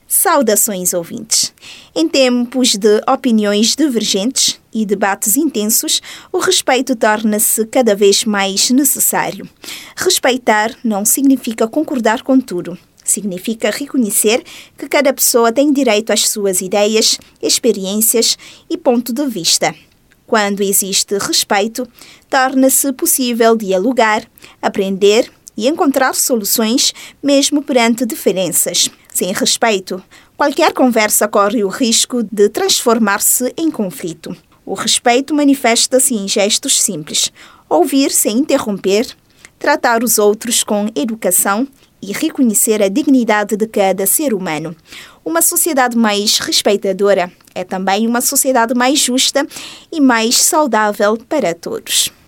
Saudações, ouvintes! Em tempos de opiniões divergentes e debates intensos, o respeito torna-se cada vez mais necessário. Respeitar não significa concordar com tudo. Significa reconhecer que cada pessoa tem direito às suas ideias, experiências e ponto de vista. Quando existe respeito, torna-se possível dialogar, aprender e encontrar soluções mesmo perante diferenças. Sem respeito, qualquer conversa corre o risco de transformar-se em conflito. O respeito manifesta-se em gestos simples: ouvir sem interromper, tratar os outros com educação e reconhecer a dignidade de cada ser humano. Uma sociedade mais respeitadora é também uma sociedade mais justa e mais saudável para todos.